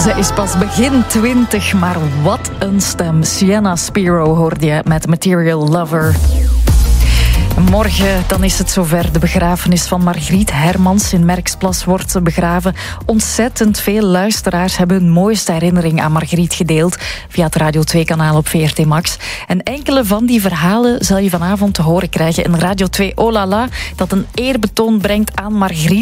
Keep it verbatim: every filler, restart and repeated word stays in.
Ze is pas begin twintig, maar wat een stem. Sienna Spiro hoorde je met Material Lover. Morgen dan is het zover. De begrafenis van Margriet Hermans in Merksplas wordt ze begraven. Ontzettend veel luisteraars hebben hun mooiste herinnering aan Margriet gedeeld via het Radio twee-kanaal op V R T Max. En enkele van die verhalen zal je vanavond te horen krijgen in Radio twee Oh La La, dat een eerbetoon brengt aan Margriet.